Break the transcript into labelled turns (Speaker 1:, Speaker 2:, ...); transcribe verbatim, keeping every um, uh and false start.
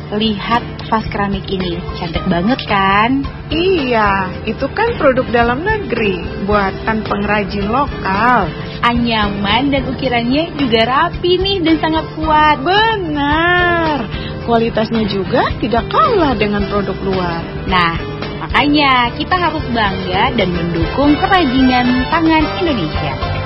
Speaker 1: lihat vas keramik ini. Cantik banget kan?
Speaker 2: Iya, itu kan produk dalam negeri, buatan pengrajin lokal.
Speaker 1: Anyaman dan ukirannya juga rapi nih dan sangat kuat.
Speaker 2: Benar, kualitasnya juga tidak kalah dengan produk luar.
Speaker 1: Nah, makanya kita harus bangga dan mendukung kerajinan tangan Indonesia.